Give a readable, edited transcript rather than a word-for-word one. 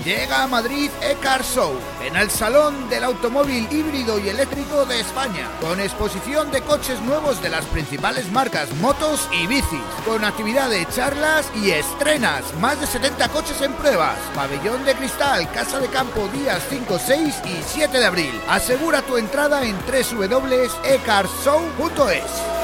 Llega a Madrid E-Car Show, en el Salón del Automóvil Híbrido y Eléctrico de España, con exposición de coches nuevos de las principales marcas, motos y bicis, con actividad de charlas y estrenas, más de 70 coches en pruebas, pabellón de cristal, casa de campo días 5, 6 y 7 de abril. Asegura tu entrada en www.ecarshow.es.